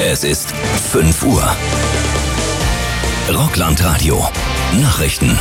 Es ist 5 Uhr. Rockland-Radio. Nachrichten.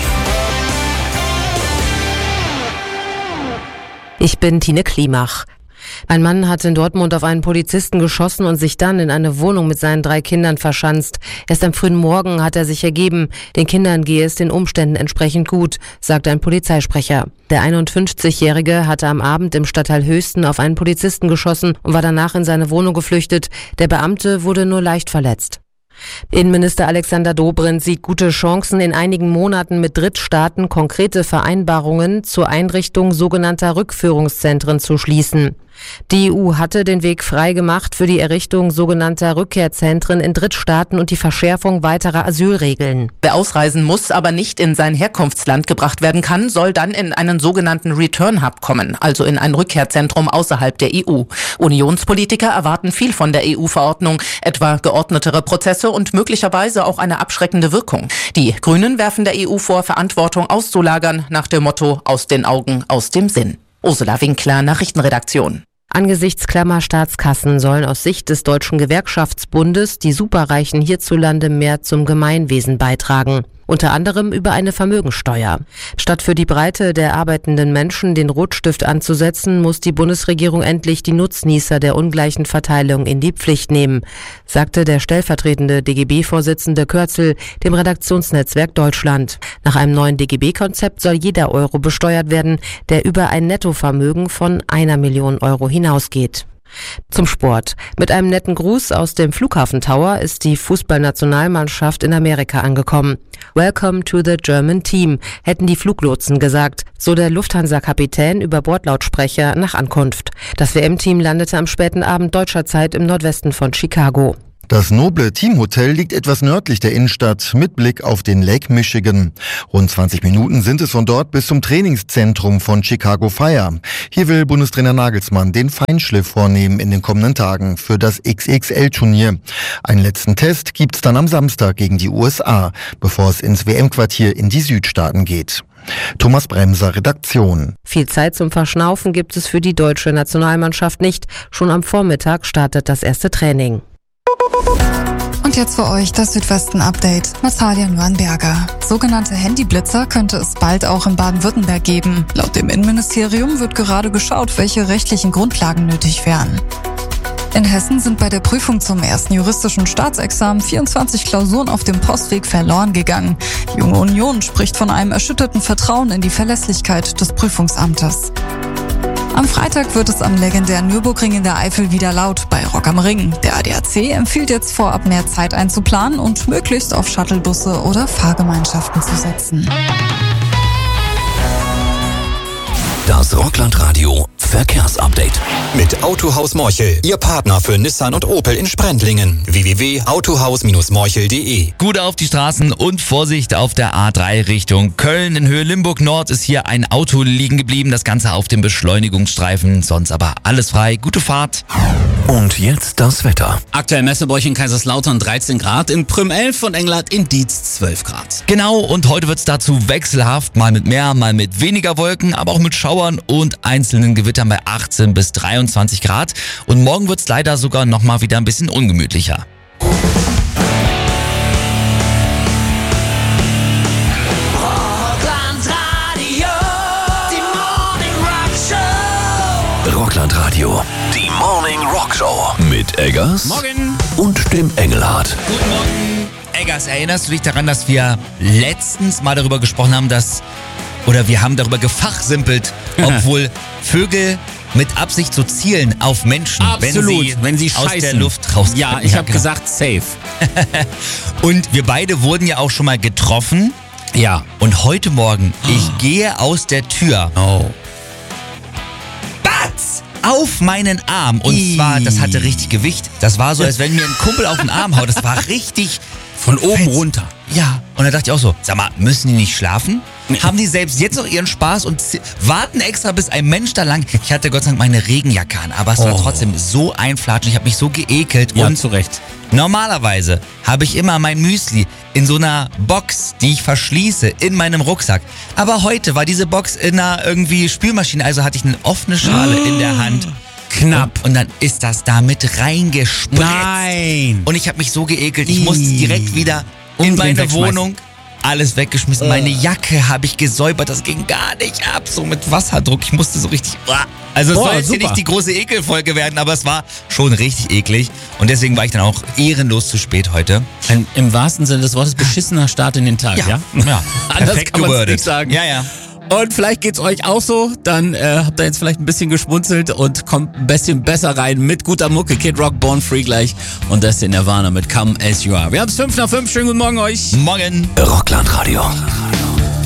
Ich bin Tine Klimach. Ein Mann hat in Dortmund auf einen Polizisten geschossen und sich dann in eine Wohnung mit seinen 3 Kindern verschanzt. Erst am frühen Morgen hat er sich ergeben. Den Kindern gehe es den Umständen entsprechend gut, sagt ein Polizeisprecher. Der 51-Jährige hatte am Abend im Stadtteil Höchsten auf einen Polizisten geschossen und war danach in seine Wohnung geflüchtet. Der Beamte wurde nur leicht verletzt. Innenminister Alexander Dobrindt sieht gute Chancen, in einigen Monaten mit Drittstaaten konkrete Vereinbarungen zur Einrichtung sogenannter Rückführungszentren zu schließen. Die EU hatte den Weg frei gemacht für die Errichtung sogenannter Rückkehrzentren in Drittstaaten und die Verschärfung weiterer Asylregeln. Wer ausreisen muss, aber nicht in sein Herkunftsland gebracht werden kann, soll dann in einen sogenannten Return Hub kommen, also in ein Rückkehrzentrum außerhalb der EU. Unionspolitiker erwarten viel von der EU-Verordnung, etwa geordnetere Prozesse und möglicherweise auch eine abschreckende Wirkung. Die Grünen werfen der EU vor, Verantwortung auszulagern, nach dem Motto: aus den Augen, aus dem Sinn. Ursula Winkler, Nachrichtenredaktion. Angesichts klammer Staatskassen sollen aus Sicht des Deutschen Gewerkschaftsbundes die Superreichen hierzulande mehr zum Gemeinwesen beitragen. Unter anderem über eine Vermögensteuer. Statt für die Breite der arbeitenden Menschen den Rotstift anzusetzen, muss die Bundesregierung endlich die Nutznießer der ungleichen Verteilung in die Pflicht nehmen, sagte der stellvertretende DGB-Vorsitzende Kürzel dem Redaktionsnetzwerk Deutschland. Nach einem neuen DGB-Konzept soll jeder Euro besteuert werden, der über ein Nettovermögen von 1 Million Euro hinausgeht. Zum Sport. Mit einem netten Gruß aus dem Flughafen Tower ist die Fußballnationalmannschaft in Amerika angekommen. Welcome to the German Team, hätten die Fluglotsen gesagt, so der Lufthansa-Kapitän über Bordlautsprecher nach Ankunft. Das WM-Team landete am späten Abend deutscher Zeit im Nordwesten von Chicago. Das noble Teamhotel liegt etwas nördlich der Innenstadt mit Blick auf den Lake Michigan. Rund 20 Minuten sind es von dort bis zum Trainingszentrum von Chicago Fire. Hier will Bundestrainer Nagelsmann den Feinschliff vornehmen in den kommenden Tagen für das XXL-Turnier. Einen letzten Test gibt's dann am Samstag gegen die USA, bevor es ins WM-Quartier in die Südstaaten geht. Thomas Bremser, Redaktion. Viel Zeit zum Verschnaufen gibt es für die deutsche Nationalmannschaft nicht. Schon am Vormittag startet das erste Training. Und jetzt für euch das Südwesten-Update. Natalia Nürnberger. Sogenannte Handyblitzer könnte es bald auch in Baden-Württemberg geben. Laut dem Innenministerium wird gerade geschaut, welche rechtlichen Grundlagen nötig wären. In Hessen sind bei der Prüfung zum ersten juristischen Staatsexamen 24 Klausuren auf dem Postweg verloren gegangen. Die Junge Union spricht von einem erschütterten Vertrauen in die Verlässlichkeit des Prüfungsamtes. Am Freitag wird es am legendären Nürburgring in der Eifel wieder laut bei Rock am Ring. Der ADAC empfiehlt jetzt vorab mehr Zeit einzuplanen und möglichst auf Shuttlebusse oder Fahrgemeinschaften zu setzen. Das Rockland-Radio Verkehrsupdate. Mit Autohaus Morchel, Ihr Partner für Nissan und Opel in Sprendlingen. www.autohaus-morchel.de. Gut auf die Straßen und Vorsicht auf der A3 Richtung Köln. In Höhe Limburg Nord ist hier ein Auto liegen geblieben. Das Ganze auf dem Beschleunigungsstreifen. Sonst aber alles frei. Gute Fahrt. Und jetzt das Wetter. Aktuell Messebräuch in Kaiserslautern 13 Grad, in Prüm 11 und Englert in Dietz 12 Grad. Genau, und heute wird es dazu wechselhaft. Mal mit mehr, mal mit weniger Wolken, aber auch mit Schauern und einzelnen Gewittern bei 18 bis 23 Grad. Und morgen wird es leider sogar nochmal wieder ein bisschen ungemütlicher. Rockland-Radio, die Morning Rock Show mit Eggers Morgen. Und dem Engelhardt. Guten Morgen. Eggers, erinnerst du dich daran, dass wir letztens mal darüber gesprochen haben, wir haben darüber gefachsimpelt, ob wohl Vögel mit Absicht so zielen auf Menschen, Absolut, wenn sie aus scheißen. der Luft raus. Ja, ich habe gesagt safe. Und wir beide wurden ja auch schon mal getroffen. Ja. Und heute Morgen, ich gehe aus der Tür. Oh. Batz! Auf meinen Arm. Und zwar, das hatte richtig Gewicht. Das war so, als wenn mir ein Kumpel auf den Arm haut. Das war richtig... Von oben runter. Ja, und da dachte ich auch so, sag mal, müssen die nicht schlafen? Haben die selbst jetzt noch ihren Spaß und warten extra, bis ein Mensch da lang... Ich hatte Gott sei Dank meine Regenjacke an, aber es war trotzdem so einflatschend. Ich habe mich so geekelt. Ja, und zu Recht. Normalerweise habe ich immer mein Müsli in so einer Box, die ich verschließe, in meinem Rucksack. Aber heute war diese Box in einer irgendwie Spülmaschine, also hatte ich eine offene Schale in der Hand. Knapp. Und dann ist das da mit reingespritzt. Nein. Und ich habe mich so geekelt. Ich musste direkt wieder in meine Wohnung. Alles weggeschmissen. Meine Jacke habe ich gesäubert. Das ging gar nicht ab. So mit Wasserdruck. Ich musste so richtig... Also es soll jetzt hier nicht die große Ekelfolge werden, aber es war schon richtig eklig. Und deswegen war ich dann auch ehrenlos zu spät heute. Ein im wahrsten Sinne des Wortes beschissener Start in den Tag, ja? Ja. Perfekt gewordet. Nicht sagen. Ja. Und vielleicht geht's euch auch so, dann habt ihr jetzt vielleicht ein bisschen geschmunzelt und kommt ein bisschen besser rein mit guter Mucke. Kid Rock, Born Free gleich und das ist der Nirvana mit Come As You Are. Wir haben's 5 nach 5, schönen guten Morgen euch. Morgen. Rockland Radio.